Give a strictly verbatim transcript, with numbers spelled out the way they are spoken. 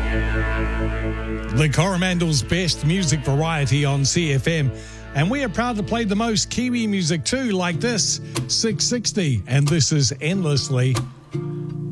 The Coromandel's best music variety on C F M. And we are proud to play the most Kiwi music too, like this, six sixty. And this is Endlessly.